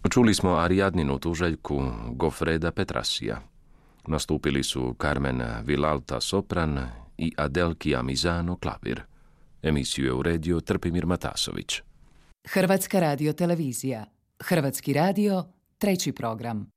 Čuli smo Ariadninu tuželjku Gofreda Petrasija. Nastupili su Carmen Vilalta sopran i Adelkija Mizano klavir. Emisiju je uredio Trpimir Matasović. Hrvatska radiotelevizija. Hrvatski radio, 3. program.